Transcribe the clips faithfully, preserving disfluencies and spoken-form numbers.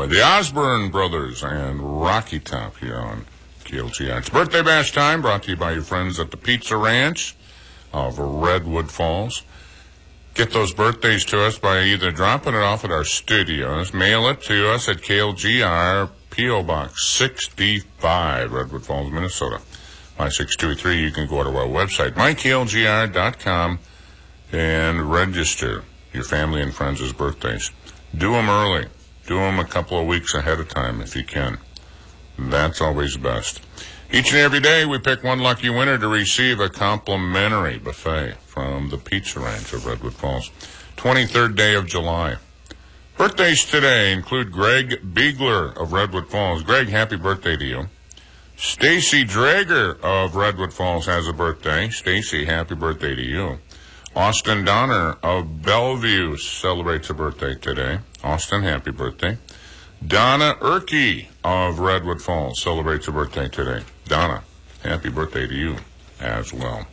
the Osborne Brothers and Rocky Top here on K L G R. It's Birthday Bash time, brought to you by your friends at the Pizza Ranch of Redwood Falls. Get those birthdays to us by either dropping it off at our studios, mail it to us at K L G R, P O Box sixty-five, Redwood Falls, Minnesota. five six two three. You can go to our website, my K L G R dot com, and register your family and friends' birthdays. Do them early. Do them a couple of weeks ahead of time if you can. That's always best. Each and every day we pick one lucky winner to receive a complimentary buffet from the Pizza Ranch of Redwood Falls. twenty-third day of July. Birthdays today include Greg Beegler of Redwood Falls. Greg, happy birthday to you. Stacy Drager of Redwood Falls has a birthday. Stacy, happy birthday to you. Austin Donner of Bellevue celebrates a birthday today. Austin, happy birthday. Donna Erkey of Redwood Falls celebrates a birthday today. Donna, happy birthday to you as well.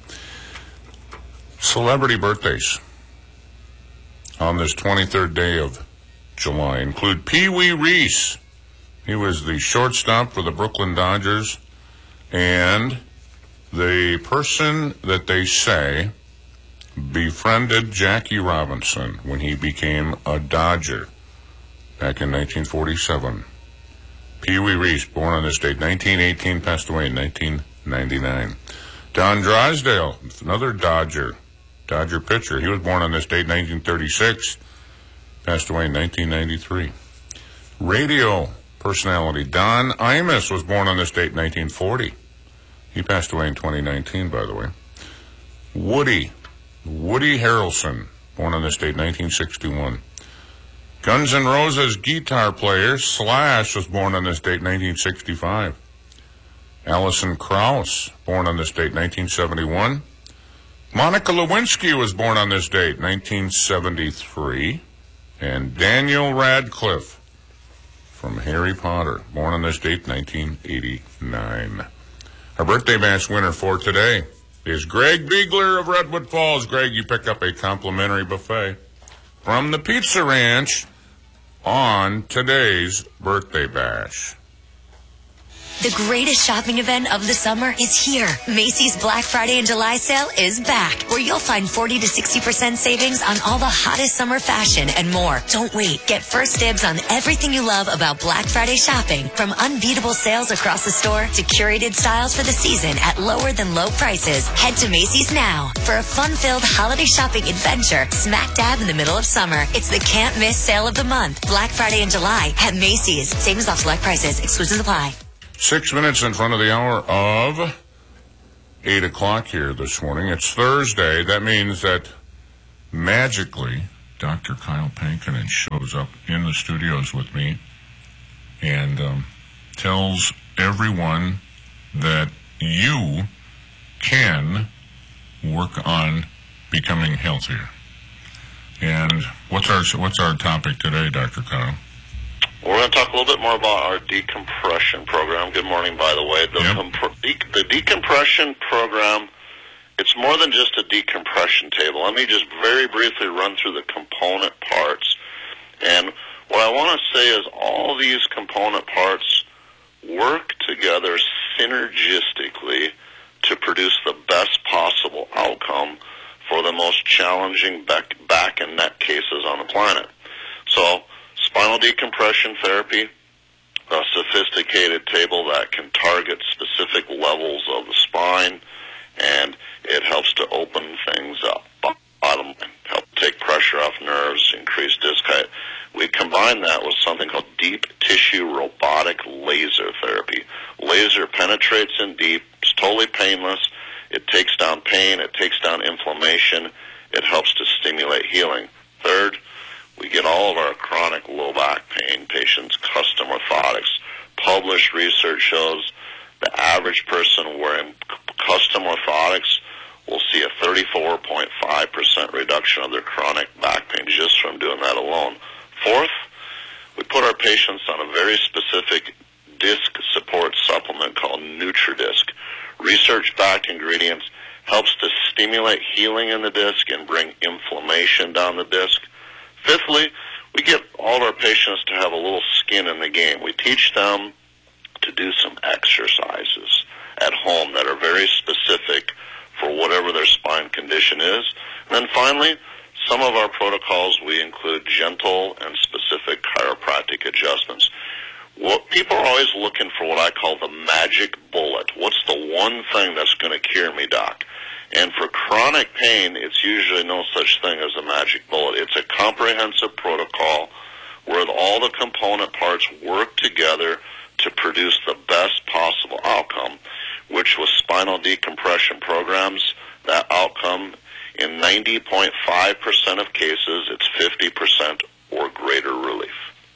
Celebrity birthdays on this twenty-third day of July include Pee Wee Reese. He was the shortstop for the Brooklyn Dodgers, and the person that they say befriended Jackie Robinson when he became a Dodger back in nineteen forty-seven. Pee Wee Reese, born on this date, nineteen eighteen, passed away in nineteen ninety-nine. Don Drysdale, another Dodger, Dodger pitcher. He was born on this date, nineteen thirty-six, passed away in nineteen ninety-three. Radio personality Don Imus was born on this date, nineteen forty. He passed away in twenty nineteen, by the way. Woody, Woody Harrelson, born on this date, nineteen sixty-one. Guns N' Roses guitar player Slash was born on this date, nineteen sixty-five. Alison Krauss, born on this date, nineteen seventy-one. Monica Lewinsky was born on this date, nineteen seventy-three. And Daniel Radcliffe from Harry Potter, born on this date, nineteen eighty-nine. Our birthday bash winner for today is Greg Beegler of Redwood Falls. Greg, you pick up a complimentary buffet from the Pizza Ranch on today's birthday bash. The greatest shopping event of the summer is here. Macy's Black Friday and July sale is back, where you'll find forty to sixty percent savings on all the hottest summer fashion and more. Don't wait. Get first dibs on everything you love about Black Friday shopping, from unbeatable sales across the store to curated styles for the season at lower than low prices. Head to Macy's now for a fun-filled holiday shopping adventure smack dab in the middle of summer. It's the can't miss sale of the month. Black Friday and July at Macy's. Savings off select prices. Exclusions apply. Six minutes in front of the hour of eight o'clock here this morning. It's Thursday. That means that magically Doctor Kyle Pankinen shows up in the studios with me and um, tells everyone that you can work on becoming healthier. And what's our what's our topic today, Doctor Kyle? We're going to talk a little bit more about our decompression program. Good morning, by the way. The, yep. comp- de- the decompression program, it's more than just a decompression table. Let me just very briefly run through the component parts. And what I want to say is all these component parts work together synergistically to produce the best possible outcome for the most challenging back, back and neck cases on the planet. So, spinal decompression therapy, a sophisticated table that can target specific levels of the spine, and it helps to open things up. Bottom line, help take pressure off nerves, increase disc height. We combine that with something called deep tissue robotic laser therapy. Laser penetrates in deep. It's totally painless. It takes down pain. It takes down inflammation. It helps to stimulate healing. Third, we get all of our chronic low back pain patients custom orthotics. Published research shows the average person wearing custom orthotics will see a thirty-four point five percent reduction of their chronic back pain just from doing that alone. Fourth, we put our patients on a very specific disc support supplement called NutriDisc. Research-backed ingredients helps to stimulate healing in the disc and bring inflammation down the disc. Fifthly, we get all of our patients to have a little skin in the game. We teach them to do some exercises at home that are very specific for whatever their spine condition is. And then finally, some of our protocols, we include gentle and specific chiropractic adjustments. What people are always looking for what I call the magic bullet. What's the one thing that's going to cure me, doc? And for chronic pain, it's usually no such thing as a magic bullet. It's a comprehensive protocol where all the component parts work together to produce the best possible outcome, which with spinal decompression programs, that outcome in ninety point five percent of cases, it's fifty percent or greater relief.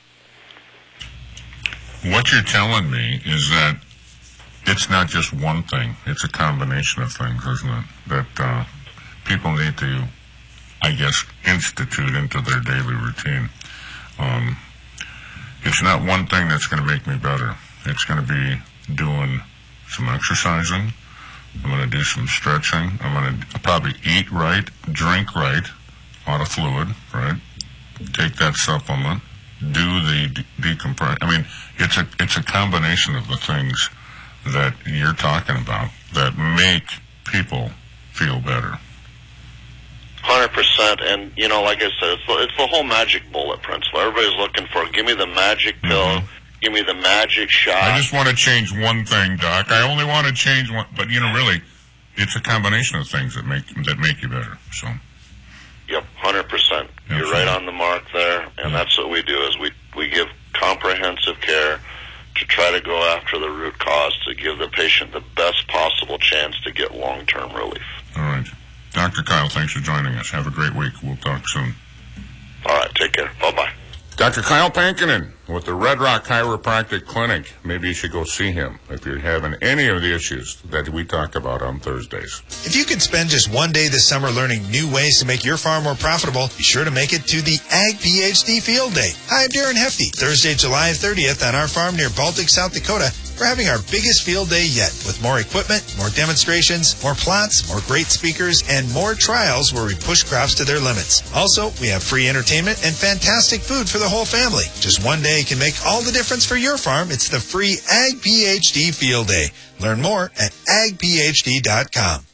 What you're telling me is that it's not just one thing. It's a combination of things, isn't it? That uh, people need to, I guess, institute into their daily routine. Um, it's not one thing that's going to make me better. It's going to be doing some exercising. I'm going to do some stretching. I'm going to probably eat right, drink right, a lot of fluid, right? Take that supplement. Do the de- decompress. I mean, it's a it's a combination of the things that you're talking about that make people feel better. one hundred percent. And, you know, like I said, it's the, it's the whole magic bullet principle. Everybody's looking for, give me the magic pill, mm-hmm. give me the magic shot. I just want to change one thing, Doc. I only want to change one. But, you know, really, it's a combination of things that make that make you better. So. Yep, one hundred percent. You're right on the mark there, and that's what we do is we, we give comprehensive care to try to go after the root cause to give the patient the best possible chance to get long-term relief. All right. Doctor Kyle, thanks for joining us. Have a great week. We'll talk soon. All right, take care. Bye-bye. Doctor Kyle Pankinen with the Red Rock Chiropractic Clinic. Maybe you should go see him if you're having any of the issues that we talk about on Thursdays. If you could spend just one day this summer learning new ways to make your farm more profitable, be sure to make it to the Ag P H D Field Day. Hi, I'm Darren Hefty. Thursday, July thirtieth on our farm near Baltic, South Dakota. We're having our biggest field day yet with more equipment, more demonstrations, more plots, more great speakers, and more trials where we push crops to their limits. Also, we have free entertainment and fantastic food for the whole family. Just one day can make all the difference for your farm. It's the free Ag P H D Field Day. Learn more at ag p h d dot com.